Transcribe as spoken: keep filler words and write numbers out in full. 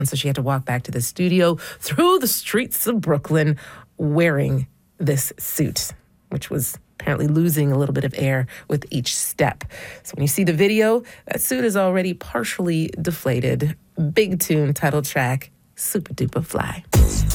And so she had to walk back to the studio through the streets of Brooklyn wearing this suit, which was apparently losing a little bit of air with each step. So when you see the video, that suit is already partially deflated. Big tune, title track, Super Duper Fly.